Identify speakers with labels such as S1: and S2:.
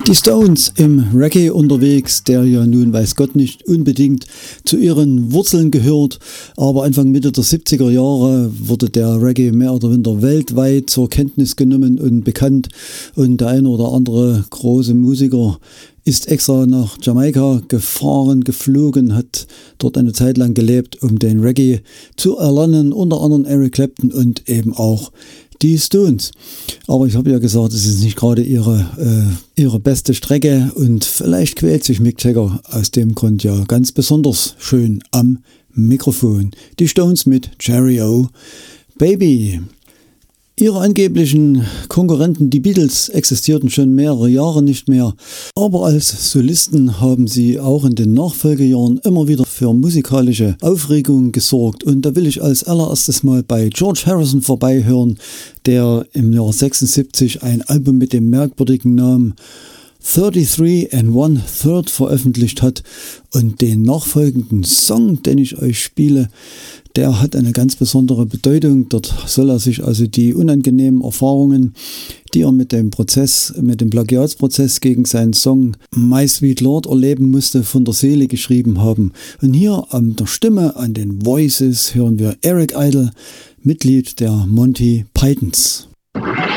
S1: Die Stones im Reggae unterwegs, der ja nun weiß Gott nicht unbedingt zu ihren Wurzeln gehört, aber Anfang Mitte der 70er Jahre wurde der Reggae mehr oder weniger weltweit zur Kenntnis genommen und bekannt, und der eine oder andere große Musiker ist extra nach Jamaika gefahren, geflogen, hat dort eine Zeit lang gelebt, um den Reggae zu erlernen, unter anderem Eric Clapton und eben auch die Stones. Aber ich habe ja gesagt, es ist nicht gerade ihre beste Strecke, und vielleicht quält sich Mick Jagger aus dem Grund ja ganz besonders schön am Mikrofon. Die Stones mit Cherry O Baby. Ihre angeblichen Konkurrenten, die Beatles, existierten schon mehrere Jahre nicht mehr, aber als Solisten haben sie auch in den Nachfolgejahren immer wieder für musikalische Aufregung gesorgt, und da will ich als allererstes mal bei George Harrison vorbeihören, der im Jahr 76 ein Album mit dem merkwürdigen Namen 33 1/3 veröffentlicht hat, und den nachfolgenden Song, den ich euch spiele, der hat eine ganz besondere Bedeutung. Dort soll er sich also die unangenehmen Erfahrungen, die er mit dem Plagiatsprozess gegen seinen Song My Sweet Lord erleben musste, von der Seele geschrieben haben. Und hier an der Stimme, an den Voices hören wir Eric Idle, Mitglied der Monty Pythons.